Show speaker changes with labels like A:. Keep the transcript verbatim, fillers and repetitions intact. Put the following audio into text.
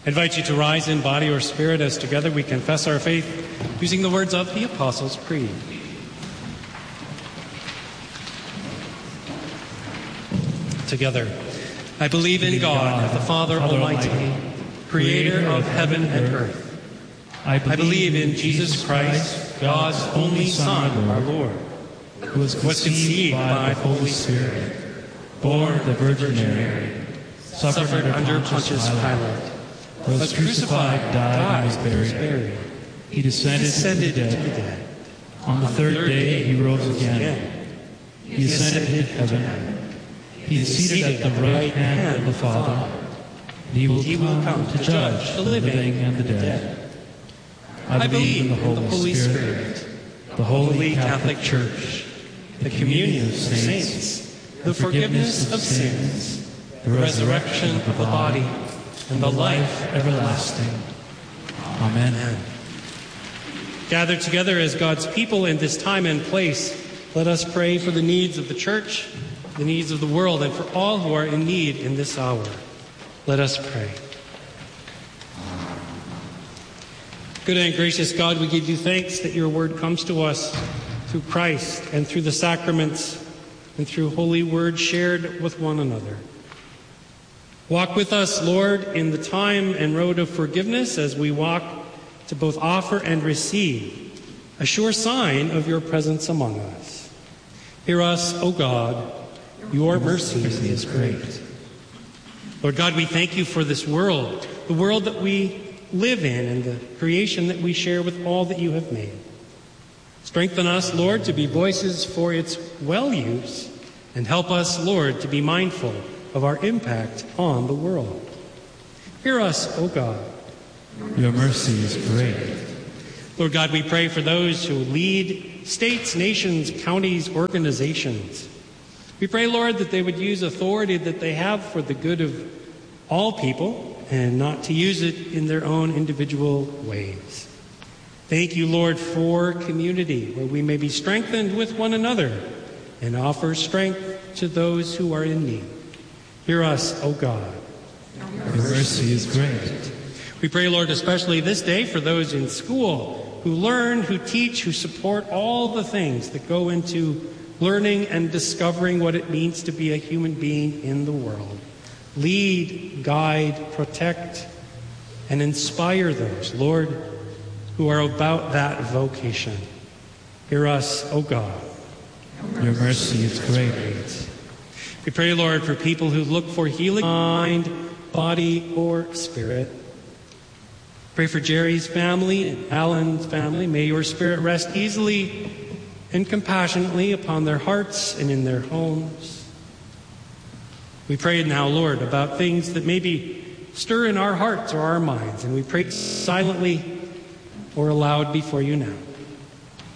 A: I invite you to rise in body or spirit as together we confess our faith using the words of the Apostles' Creed. Together, I believe in God, the Father Almighty, creator of heaven and earth. I believe in Jesus Christ, God's only Son, our Lord, who was conceived by the Holy Spirit, born of the Virgin Mary, suffered under Pontius Pilate, was crucified, died, and was buried. He descended, descended to the dead. On the third day he rose again. He ascended to heaven. He is seated at the right hand of the Father. He will come to judge the living and the dead. I believe in the Holy Spirit, the Holy Catholic Church, the communion of saints, the forgiveness of sins, the resurrection of the body, and the life everlasting. Amen. Gathered together as God's people in this time and place, let us pray for the needs of the church, the needs of the world, and for all who are in need in this hour. Let us pray. Good and gracious God, we give you thanks that your word comes to us through Christ and through the sacraments and through holy words shared with one another. Walk with us, Lord, in the time and road of forgiveness as we walk to both offer and receive a sure sign of your presence among us. Hear us, O God, your mercy is great. Lord God, we thank you for this world, the world that we live in and the creation that we share with all that you have made. Strengthen us, Lord, to be voices for its well use, and help us, Lord, to be mindful of our impact on the world. Hear us, O God.
B: Your mercy is great.
A: Lord God, we pray for those who lead states, nations, counties, organizations. We pray, Lord, that they would use authority that they have for the good of all people and not to use it in their own individual ways. Thank you, Lord, for community where we may be strengthened with one another and offer strength to those who are in need. Hear us, O God.
B: Your mercy is great.
A: We pray, Lord, especially this day for those in school who learn, who teach, who support all the things that go into learning and discovering what it means to be a human being in the world. Lead, guide, protect, and inspire those, Lord, who are about that vocation. Hear us, O God.
B: Your mercy is great.
A: We pray, Lord, for people who look for healing, mind, body, or spirit. Pray for Jerry's family and Alan's family. May your spirit rest easily and compassionately upon their hearts and in their homes. We pray now, Lord, about things that maybe stir in our hearts or our minds, and we pray silently or aloud before you now.